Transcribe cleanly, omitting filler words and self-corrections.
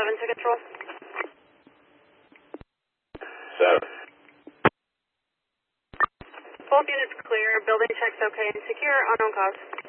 to control. 7. Both units clear. Building checks okay and secure. Unknown cause.